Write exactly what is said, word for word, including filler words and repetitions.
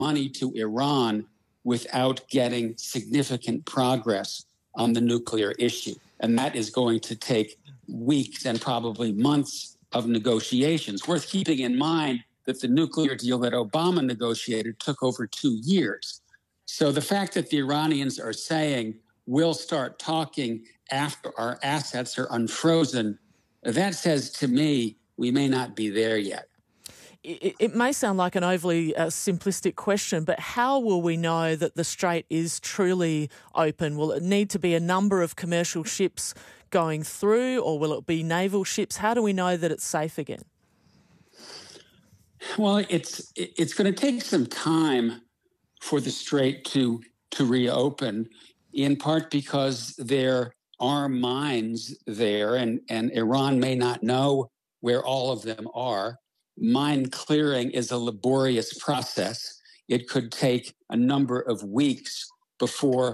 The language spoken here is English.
money to Iran without getting significant progress on the nuclear issue. And that is going to take weeks and probably months of negotiations. Worth keeping in mind that the nuclear deal that Obama negotiated took over two years. So the fact that the Iranians are saying, we'll start talking after our assets are unfrozen, that says to me, we may not be there yet. It, it may sound like an overly uh, simplistic question, but how will we know that the Strait is truly open? Will it need to be a number of commercial ships going through, or will it be naval ships? How do we know that it's safe again? Well, it's it's going to take some time for the Strait to to reopen, in part because there are mines there, and, and Iran may not know where all of them are. Mine clearing is a laborious process. It could take a number of weeks before